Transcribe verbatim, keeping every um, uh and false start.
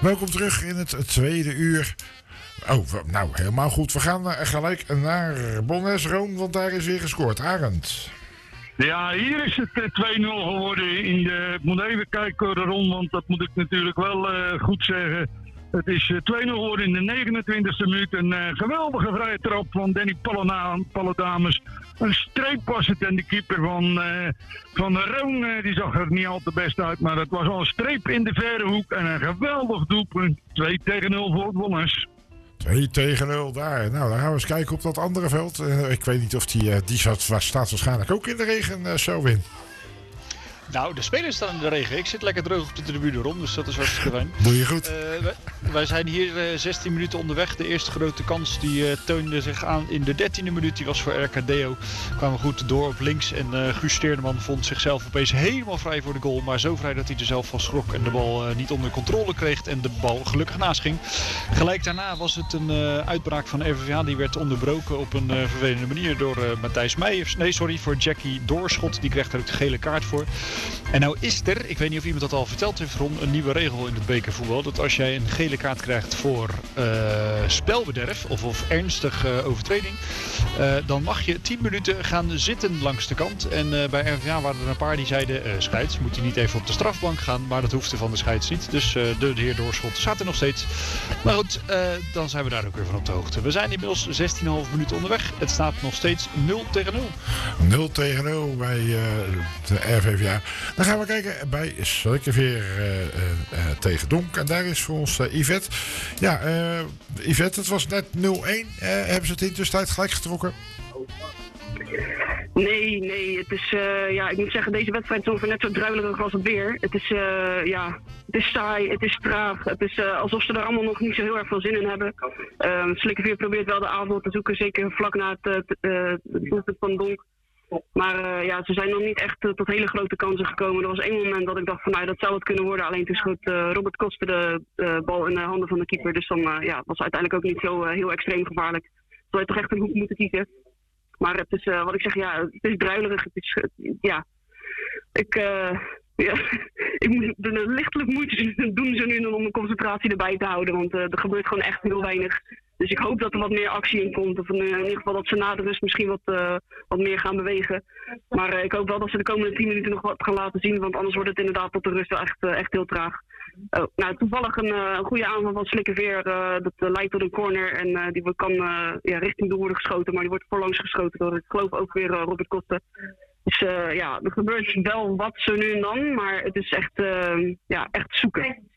Welkom terug in het tweede uur. Oh, nou, helemaal goed. We gaan gelijk naar Bonnes-Roon, want daar is weer gescoord. Arend. Ja, hier is het twee nul geworden. In de, ik moet even kijken, Ron, want dat moet ik natuurlijk wel uh, goed zeggen. Het is twee nul geworden in de negenentwintigste minuut. Een uh, geweldige vrije trap van Danny Paladames. Een streep was het en de keeper van, uh, van Roon, uh, die zag er niet al te best uit. Maar het was al een streep in de verre hoek en een geweldig doelpunt. twee tegen nul voor Bonnes. twee tegen nul daar. Nou, dan gaan we eens kijken op dat andere veld. Uh, ik weet niet of die, uh, die staat, staat waarschijnlijk ook in de regen, uh, zo in. Nou, de spelers staan in de regen. Ik zit lekker droog op de tribune rond, dus dat is hartstikke fijn. Doe je goed. Uh, wij, wij zijn hier uh, zestien minuten onderweg. De eerste grote kans die uh, toonde zich aan in de dertiende minuut. Die was voor R K D O. Kwamen goed door op links. En uh, Guus Steerdeman vond zichzelf opeens helemaal vrij voor de goal. Maar zo vrij dat hij er zelf van schrok en de bal uh, niet onder controle kreeg. En de bal gelukkig naast ging. Gelijk daarna was het een uh, uitbraak van R V V A. Die werd onderbroken op een uh, vervelende manier door uh, Matthijs Meijers. Nee, sorry, voor Jackie Doorschot. Die kreeg daar ook de gele kaart voor. En nou is er, ik weet niet of iemand dat al verteld heeft, Ron, een nieuwe regel in het bekervoetbal. Dat als jij een gele kaart krijgt voor uh, spelbederf of, of ernstige uh, overtreding, uh, dan mag je tien minuten gaan zitten langs de kant. En uh, bij R V A waren er een paar die zeiden, uh, scheids, moet hij niet even op de strafbank gaan, maar dat hoefde van de scheids niet. Dus uh, de, de heer Doorschot staat er nog steeds. Maar goed, uh, dan zijn we daar ook weer van op de hoogte. We zijn inmiddels zestien komma vijf minuten onderweg. Het staat nog steeds nul tegen nul. nul tegen nul bij uh, de R V V A. Dan gaan we kijken bij Slekkeveer uh, uh, uh, tegen Donk. En daar is voor ons uh, Yvette. Ja, uh, Yvette, het was net nul één. Uh, hebben ze het in de tussentijd gelijk getrokken? Nee, nee. Het is, uh, ja, ik moet zeggen, deze wedstrijd is ongeveer net zo druilerig als het weer. Het is, uh, ja, het is saai, het is traag. Het is uh, alsof ze er allemaal nog niet zo heel erg veel zin in hebben. Uh, Slekkeveer probeert wel de aanval te zoeken, zeker vlak na het uh, doelpunt van Donk. Maar uh, ja, ze zijn nog niet echt uh, tot hele grote kansen gekomen. Er was één moment dat ik dacht van, nou, dat zou het kunnen worden. Alleen toen schoot uh, Robert Koster de uh, bal in de handen van de keeper. Dus dan uh, ja, was het uiteindelijk ook niet zo uh, heel extreem gevaarlijk. Zou je toch echt een hoek moeten kiezen. Maar het is, uh, wat ik zeg, ja, het is druilerig. Het is, uh, ja, ik, uh, ja, ik moet de lichtelijk moeite doen zo nu en dan om mijn concentratie erbij te houden. Want uh, er gebeurt gewoon echt heel weinig. Dus ik hoop dat er wat meer actie in komt. Of in ieder geval dat ze na de rust misschien wat, uh, wat meer gaan bewegen. Maar uh, ik hoop wel dat ze de komende tien minuten nog wat gaan laten zien. Want anders wordt het inderdaad tot de rust wel echt, uh, echt heel traag. Oh, nou, toevallig een, uh, een goede aanval van Slekkeveer. Uh, dat uh, leidt tot een corner. En uh, die kan uh, ja, richting doel worden geschoten. Maar die wordt voorlangs geschoten door, ik geloof, ook weer uh, Robert Koster. Dus uh, ja, er gebeurt wel wat zo nu en dan. Maar het is echt, uh, ja, echt zoeken.